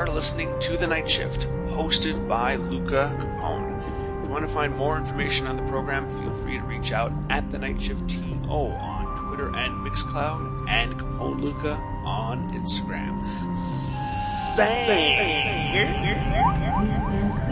are listening to The Night Shift, hosted by Luca Capone. If you want to find more information on the program, feel free to reach out at The Night Shift TO on Twitter and Mixcloud, and Capone Luca on Instagram. Bang!